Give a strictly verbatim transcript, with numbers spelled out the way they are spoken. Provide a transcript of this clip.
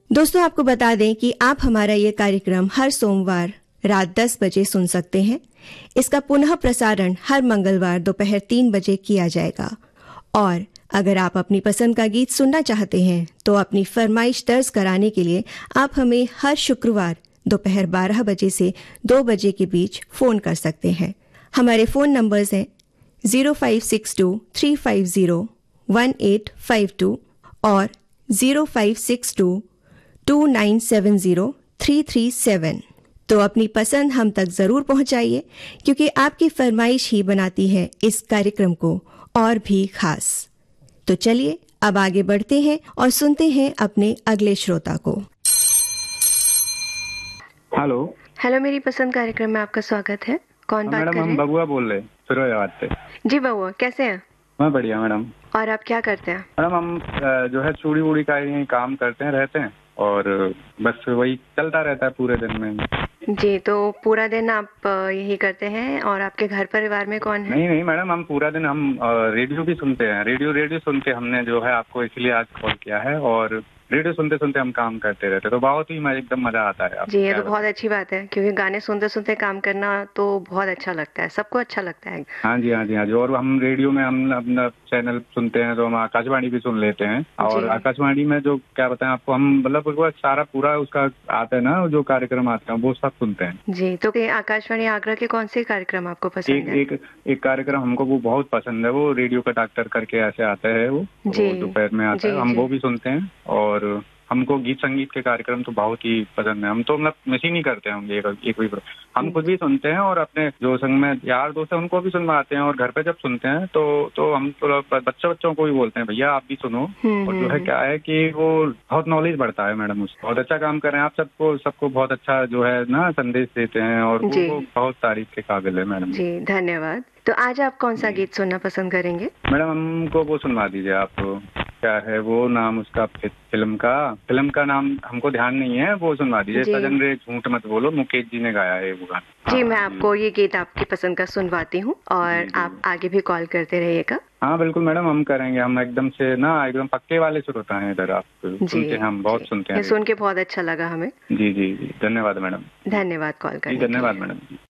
दोस्तों, आपको बता दें कि आप हमारा ये कार्यक्रम हर सोमवार रात दस बजे सुन सकते हैं। इसका पुनः प्रसारण हर मंगलवार दोपहर तीन बजे किया जाएगा। और अगर आप अपनी पसंद का गीत सुनना चाहते हैं तो अपनी फरमाइश दर्ज कराने के लिए आप हमें हर शुक्रवार दोपहर बारह बजे से दो बजे के बीच फ़ोन कर सकते हैं। हमारे फ़ोन नंबर्स हैं zero five six to three five zero one eight five to और zero five six to to nine seven zero three three seven. तो अपनी पसंद हम तक ज़रूर पहुंचाइए, क्योंकि आपकी फरमाइश ही बनाती है इस कार्यक्रम को और भी खास। तो चलिए अब आगे बढ़ते हैं और सुनते हैं अपने अगले श्रोता को। हेलो हेलो, मेरी पसंद कार्यक्रम में आपका स्वागत है। कौन बात कर रहे हैं? मैडम, हम बबुआ बोल रहे हैं फिरोजाबाद से। जी बबुआ, कैसे हैं? मैं बढ़िया मैडम। और आप क्या करते हैं? मैडम हम अ, जो है चूड़ी वूड़ी का यही काम करते हैं, रहते हैं और बस वही चलता रहता है पूरे दिन में। जी, तो पूरा दिन आप अ, यही करते हैं। और आपके घर परिवार में कौन है? नहीं नहीं मैडम, हम पूरा दिन हम अ, रेडियो भी सुनते हैं। रेडियो रेडियो सुन के हमने जो है आपको इसलिए आज कॉल किया है, और रेडियो सुनते सुनते हम काम करते रहते, तो बहुत ही मजा- एकदम मजा आता है। जी, ये तो बहुत अच्छी बात है, क्योंकि गाने सुनते सुनते काम करना तो बहुत अच्छा लगता है, सबको अच्छा लगता है। हाँ जी हाँ जी हाँ जी। और हम रेडियो में हम अपना चैनल सुनते हैं, तो हम आकाशवाणी भी सुन लेते हैं। और आकाशवाणी में जो क्या बताएं आपको, हम मतलब वो सारा पूरा उसका आता है ना, जो कार्यक्रम आते हैं वो सब सुनते हैं। जी, तो आकाशवाणी आगरा के कौन से कार्यक्रम आपको पसंद एक, है? एक एक कार्यक्रम हमको वो बहुत पसंद है, वो रेडियो का डॉक्टर करके ऐसे आता है, वो दोपहर में आता है, हम वो भी सुनते हैं। और हमको गीत संगीत के कार्यक्रम तो बहुत ही पसंद है। हम तो मतलब मिस ही नहीं करते हैं हम एक, एक भी। हम खुद भी सुनते हैं और अपने जो संग में यार दोस्त हैं उनको भी सुनवाते हैं। और घर पे जब सुनते हैं तो तो हम तो बच्चों बच्चों को भी बोलते हैं, भैया आप भी सुनो। और जो है क्या है कि वो बहुत नॉलेज बढ़ता है मैडम। उस बहुत अच्छा काम कर रहे हैं आप, सबको सबको बहुत अच्छा जो है ना संदेश देते हैं, और वो, वो बहुत तारीफ के काबिल है मैडम। जी, धन्यवाद। तो आज आप कौन सा गीत सुनना पसंद करेंगे? मैडम हमको वो सुनवा दीजिए आप, क्या है वो नाम उसका, फिल्म का फिल्म का नाम हमको ध्यान नहीं है, वो सुनवा दीजिए। सजन रे झूठ मत बोलो, मुकेश जी ने गाया है वो गाना। जी, मैं आपको ये गीत आपकी पसंद का सुनवाती हूँ, और आप आगे भी कॉल करते रहिएगा। हाँ बिल्कुल मैडम, हम करेंगे। हम एकदम से ना एकदम पक्के वाले श्रोता हैं इधर। आप सुनते हैं, हम बहुत सुनते हैं। सुन के बहुत अच्छा लगा हमें। जी जी जी, धन्यवाद मैडम। धन्यवाद कॉल करने के लिए। धन्यवाद मैडम।